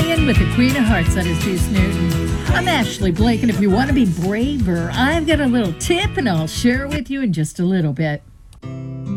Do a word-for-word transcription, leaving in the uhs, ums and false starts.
Ryan with the Queen of Hearts. That is Juice Newton. I'm Ashley Blake, and if you want to be braver, I've got a little tip, and I'll share it with you in just a little bit.